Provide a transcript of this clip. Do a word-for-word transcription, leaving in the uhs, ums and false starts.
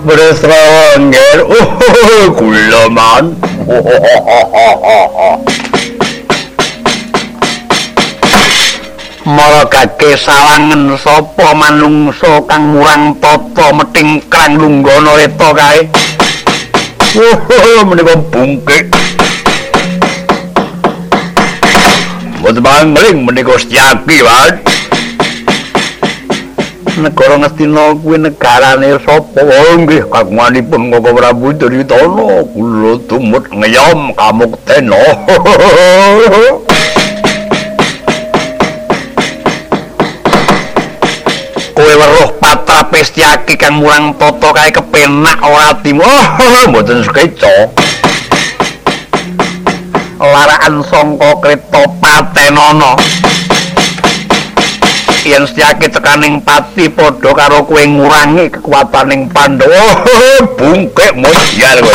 Beresrawa ngger. Oh, kula man. Maragake sawangen sapa manungsa kang murang tata meting krang lunggana eta kae. Oh, menika bungkik. Mboten bangling menika Setyaki, Pak. Negara Ngastina kuwi negarane sapa? Oh nggih kagunganipun Koko Prabu Duryudana. Kula tumut ngeyom kamuktena. Kowe weruh patrape Setyaki kang murang tata kae kepenak ora atimu. Oh, mboten sekeca. Laraan sangka kreta patenana. Yen Setyaki tekaning pati padha karo kowe ngurangi kekuataning Pandhawa. Bungkek moyar kowe.